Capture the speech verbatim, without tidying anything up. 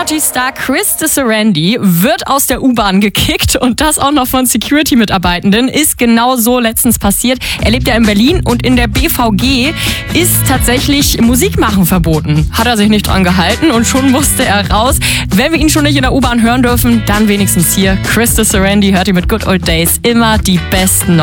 Party-Star Chris Disarandi wird aus der U-Bahn gekickt und das auch noch von Security-Mitarbeitenden. Ist genau so letztens passiert. Er lebt ja in Berlin und in der B V G ist tatsächlich Musik machen verboten. Hat er sich nicht dran gehalten und schon musste er raus. Wenn wir ihn schon nicht in der U-Bahn hören dürfen, dann wenigstens hier. Chris Disarandi hört ihr mit Good Old Days immer die besten neuen